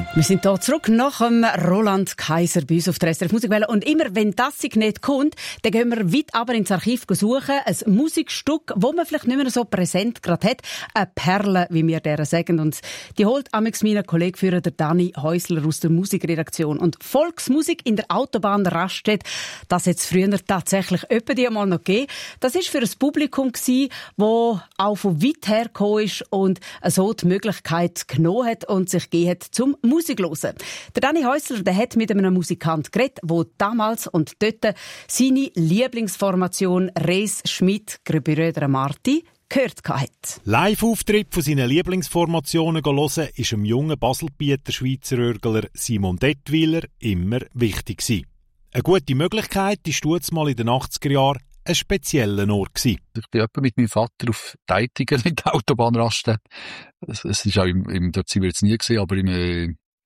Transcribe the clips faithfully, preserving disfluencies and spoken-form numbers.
Wir sind hier zurück nach dem Roland Kaiser bei uns auf der S R F Musikwelle. Und immer, wenn das nicht kommt, dann gehen wir weit aber ins Archiv suchen. Ein Musikstück, das man vielleicht nicht mehr so präsent gerade hat. Eine Perle, wie wir deren sagen. Und die holt amix meinen Kollegen für der Dani Häusler aus der Musikredaktion. Und Volksmusik in der Autobahnraststätte, das hat es früher tatsächlich öppe die mal noch gegeben. Das war für ein Publikum, das auch von weit her gekommen ist und so die Möglichkeit genommen hat und sich gegeben hat zum Musik hören. Der Dani Häusler, der hat mit einem Musikant geredet, der damals und dort seine Lieblingsformation Rees Schmidt Brüder Marti gehört hat. Live-Auftritt von seinen Lieblingsformationen hören ist dem jungen Baselbieter Schweizer Örgler Simon Dettwiler immer wichtig gewesen. Eine gute Möglichkeit war mal in den achtziger Jahren ein spezieller Ort gewesen. Ich bin etwa mit meinem Vater auf Deitigen in der Autobahnraststätte. Es, es ist auch im, im, dort sind wir jetzt nie gesehen, aber im, äh,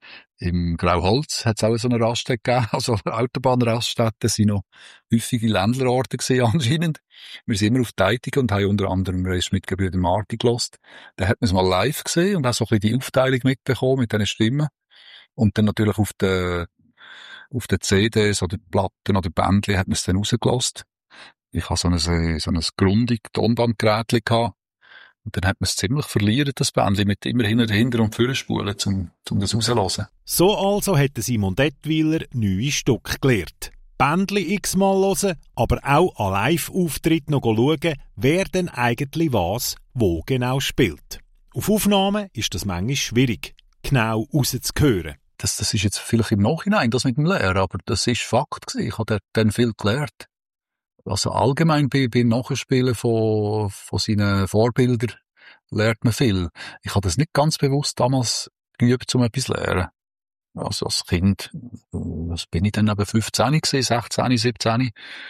im Grauholz hat es auch so eine Raststätte gegeben. Also Autobahnraststätten sind noch häufige Ländlerorte gewesen anscheinend. Wir sind immer auf Deitigen und haben unter anderem Rees Schmidt Brüder Marti gehört. Da hat man es mal live gesehen und auch so ein bisschen die Aufteilung mitbekommen mit diesen Stimmen. Und dann natürlich auf den, auf den C Ds oder Platten oder Bändchen hat man es dann rausgelassen. Ich hatte so ein, so ein grundig Tonbandgerät gehabt. Und dann hat man es ziemlich verlieren, das Bändchen, mit immer hinter und vorne spulen, um, um das rauszulassen. So also hat Simon Dettwiler neue Stücke gelernt. Bändchen x-mal hören, aber auch an Live-Auftritt noch schauen, wer denn eigentlich was, wo genau spielt. Auf Aufnahmen ist das manchmal schwierig, genau rauszuhören. Das, das ist jetzt vielleicht im Nachhinein, das mit dem Lehren, aber das ist Fakt gewesen. Ich habe dann viel gelernt. Also allgemein bei, beim Nachspielen von, von seinen Vorbildern lernt man viel. Ich habe das nicht ganz bewusst damals geübt, um etwas zu lernen. Also als Kind, was bin ich dann, eben fünfzehn gewesen, sechzehn, siebzehn,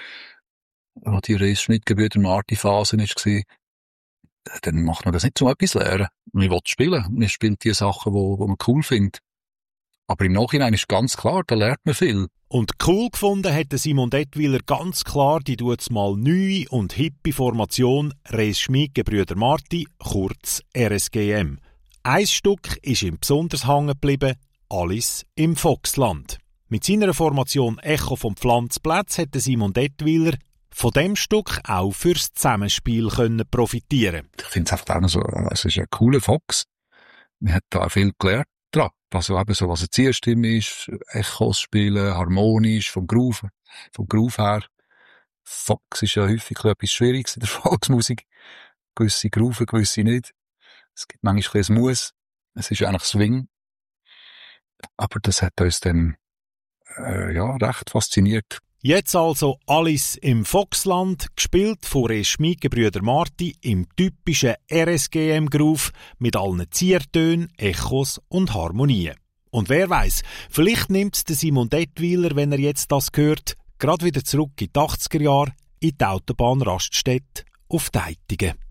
wo die Rees Schmidt Brüder Marti Phase war, dann macht man das nicht, um etwas zu lernen. Man will spielen. Man spielt die Sachen, die man cool findet. Aber im Nachhinein ist ganz klar, da lernt man viel. Und cool gefunden hat Simon Dettwiler ganz klar die mal neue und hippe Formation Rees Schmidt Brüder Marti, kurz R S G M. Ein Stück ist ihm besonders hängen geblieben, Alice im Foxland. Mit seiner Formation Echo vom Pflanzplatz hätte Simon Dettwiler von dem Stück auch fürs Zusammenspiel können profitieren. Ich finde es einfach auch noch so, es ist ein cooler Fox. Man hat da auch viel gelernt dran. Also eben so, was eine Zielstimme ist, Echos spielen, harmonisch, vom Groove, vom Groove her. Fox ist ja häufig etwas Schwieriges in der Volksmusik. Gewisse grooven, gewisse nicht. Es gibt manchmal ein bisschen Muss. Es ist eigentlich Swing. Aber das hat uns dann, äh, ja, recht fasziniert. Jetzt also Alice im Foxland, gespielt von Rees Schmidt Brüder Marti im typischen R S G M-Groove mit allen Ziertönen, Echos und Harmonien. Und wer weiss, vielleicht nimmt Simon Dettwiler, wenn er jetzt das hört, gerade wieder zurück in die achtziger Jahre in die Autobahnraststätte auf Deitigen.